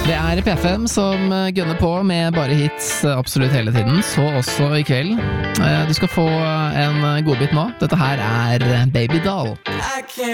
Det P5 som gunner på med bare hits absolutt hele tiden, så også i kveld. Du skal få en godbit nå. Dette her Baby Doll.